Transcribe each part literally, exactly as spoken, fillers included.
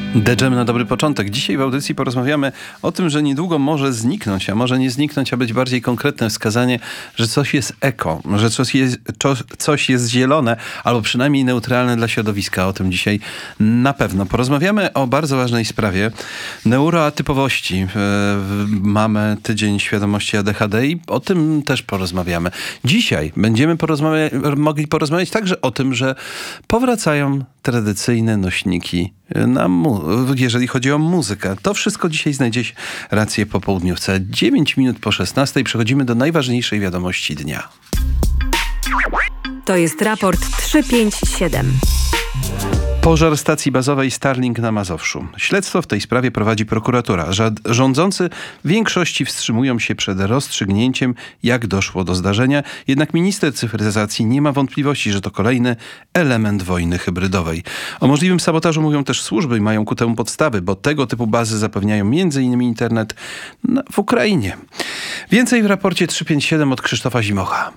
The Jam na dobry początek. Dzisiaj w audycji porozmawiamy o tym, że niedługo może zniknąć, a może nie zniknąć, a być bardziej konkretne wskazanie, że coś jest eko, że coś jest, coś jest zielone, albo przynajmniej neutralne dla środowiska. O tym dzisiaj na pewno. Porozmawiamy o bardzo ważnej sprawie neuroatypowości. Mamy tydzień świadomości A D H D i o tym też porozmawiamy. Dzisiaj będziemy porozmawia- mogli porozmawiać także o tym, że powracają tradycyjne nośniki, na mu- jeżeli chodzi o muzykę. To wszystko dzisiaj znajdzie się rację po południówce. dziewięć minut po szesnastej przechodzimy do najważniejszej wiadomości dnia. To jest raport trzysta pięćdziesiąt siedem. Pożar stacji bazowej Starlink na Mazowszu. Śledztwo w tej sprawie prowadzi prokuratura. Rządzący w większości wstrzymują się przed rozstrzygnięciem, jak doszło do zdarzenia. Jednak minister cyfryzacji nie ma wątpliwości, że to kolejny element wojny hybrydowej. O możliwym sabotażu mówią też służby i mają ku temu podstawy, bo tego typu bazy zapewniają między innymi internet w Ukrainie. Więcej w raporcie trzysta pięćdziesiąt siedem od Krzysztofa Zimocha.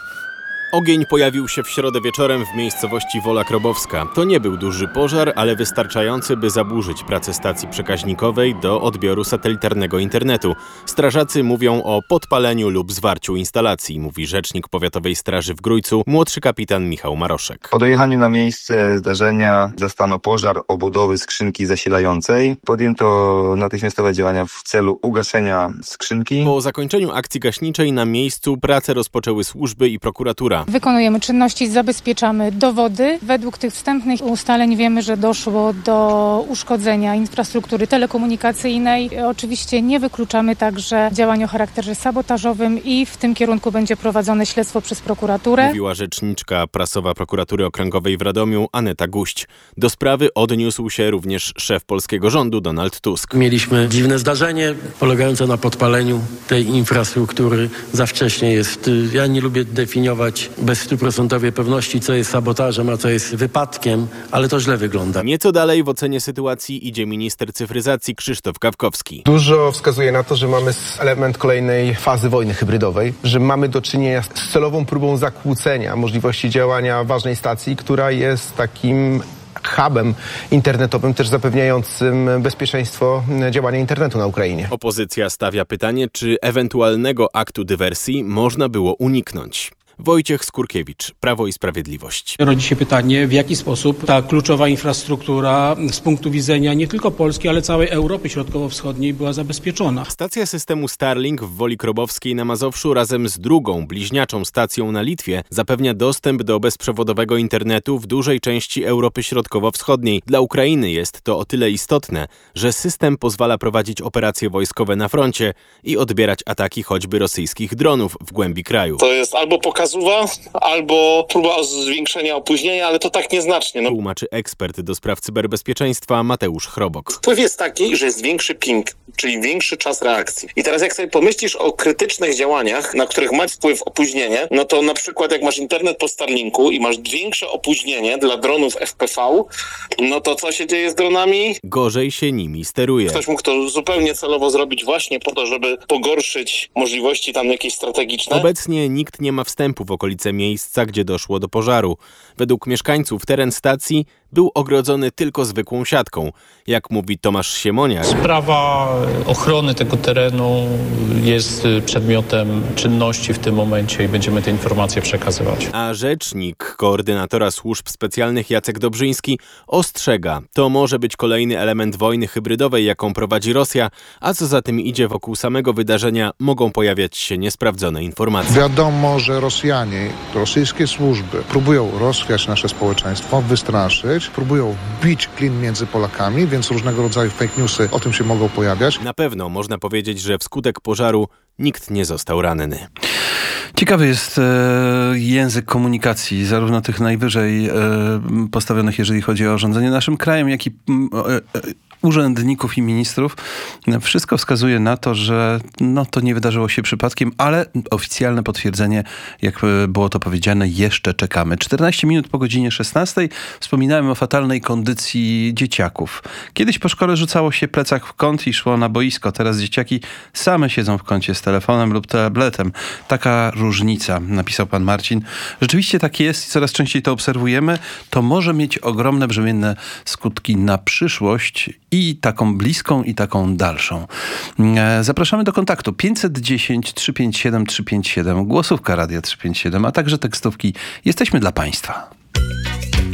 Ogień pojawił się w środę wieczorem w miejscowości Wola Krobowska. To nie był duży pożar, ale wystarczający, by zaburzyć pracę stacji przekaźnikowej do odbioru satelitarnego internetu. Strażacy mówią o podpaleniu lub zwarciu instalacji, mówi rzecznik Powiatowej Straży w Grójcu, młodszy kapitan Michał Maroszek. Po dojechaniu na miejsce zdarzenia zastano pożar obudowy skrzynki zasilającej. Podjęto natychmiastowe działania w celu ugaszenia skrzynki. Po zakończeniu akcji gaśniczej na miejscu pracę rozpoczęły służby i prokuratura. Wykonujemy czynności, zabezpieczamy dowody. Według tych wstępnych ustaleń wiemy, że doszło do uszkodzenia infrastruktury telekomunikacyjnej. Oczywiście nie wykluczamy także działań o charakterze sabotażowym i w tym kierunku będzie prowadzone śledztwo przez prokuraturę. Mówiła rzeczniczka prasowa Prokuratury Okręgowej w Radomiu Aneta Guść. Do sprawy odniósł się również szef polskiego rządu Donald Tusk. Mieliśmy dziwne zdarzenie polegające na podpaleniu tej infrastruktury. Za wcześnie jest. Ja nie lubię definiować bez stuprocentowej pewności, co jest sabotażem, a co jest wypadkiem, ale to źle wygląda. Nieco dalej w ocenie sytuacji idzie minister cyfryzacji Krzysztof Gawkowski. Dużo wskazuje na to, że mamy element kolejnej fazy wojny hybrydowej, że mamy do czynienia z celową próbą zakłócenia możliwości działania ważnej stacji, która jest takim hubem internetowym, też zapewniającym bezpieczeństwo działania internetu na Ukrainie. Opozycja stawia pytanie, czy ewentualnego aktu dywersji można było uniknąć. Wojciech Skurkiewicz, Prawo i Sprawiedliwość. Rodzi się pytanie, w jaki sposób ta kluczowa infrastruktura z punktu widzenia nie tylko Polski, ale całej Europy Środkowo-Wschodniej była zabezpieczona. Stacja systemu Starlink w Woli Krobowskiej na Mazowszu razem z drugą, bliźniaczą stacją na Litwie zapewnia dostęp do bezprzewodowego internetu w dużej części Europy Środkowo-Wschodniej. Dla Ukrainy jest to o tyle istotne, że system pozwala prowadzić operacje wojskowe na froncie i odbierać ataki choćby rosyjskich dronów w głębi kraju. To jest albo pokaz albo próba zwiększenia opóźnienia, ale to tak nieznacznie. No. Tłumaczy ekspert do spraw cyberbezpieczeństwa Mateusz Chrobok. Wpływ jest taki, że jest większy ping, czyli większy czas reakcji. I teraz jak sobie pomyślisz o krytycznych działaniach, na których ma wpływ opóźnienie, no to na przykład jak masz internet po Starlinku i masz większe opóźnienie dla dronów F P V, no to co się dzieje z dronami? Gorzej się nimi steruje. Ktoś mógł to zupełnie celowo zrobić właśnie po to, żeby pogorszyć możliwości tam jakieś strategiczne. Obecnie nikt nie ma wstępu w okolice miejsca, gdzie doszło do pożaru. Według mieszkańców teren stacji był ogrodzony tylko zwykłą siatką. Jak mówi Tomasz Siemoniak. Sprawa ochrony tego terenu jest przedmiotem czynności w tym momencie i będziemy te informacje przekazywać. A rzecznik koordynatora służb specjalnych Jacek Dobrzyński ostrzega, to może być kolejny element wojny hybrydowej, jaką prowadzi Rosja, a co za tym idzie, wokół samego wydarzenia mogą pojawiać się niesprawdzone informacje. Wiadomo, że Rosjanie, rosyjskie służby próbują rozchwiać nasze społeczeństwo, wystraszyć, próbują bić klin między Polakami, więc różnego rodzaju fake newsy o tym się mogą pojawiać. Na pewno można powiedzieć, że wskutek pożaru nikt nie został ranny. Ciekawy jest e, język komunikacji, zarówno tych najwyżej e, postawionych, jeżeli chodzi o rządzenie naszym krajem, jak i e, e, urzędników i ministrów. Wszystko wskazuje na to, że no, to nie wydarzyło się przypadkiem, ale oficjalne potwierdzenie, jak było to powiedziane, jeszcze czekamy. czternaście minut po godzinie szesnastej wspominałem o fatalnej kondycji dzieciaków. Kiedyś po szkole rzucało się plecak w kąt i szło na boisko. Teraz dzieciaki same siedzą w kącie stadionu. telefonem lub tabletem. Taka różnica, napisał pan Marcin. Rzeczywiście tak jest i coraz częściej to obserwujemy. To może mieć ogromne brzemienne skutki na przyszłość i taką bliską, i taką dalszą. Zapraszamy do kontaktu pięćset dziesięć trzysta pięćdziesiąt siedem trzysta pięćdziesiąt siedem, głosówka Radia trzysta pięćdziesiąt siedem, a także tekstówki. Jesteśmy dla państwa.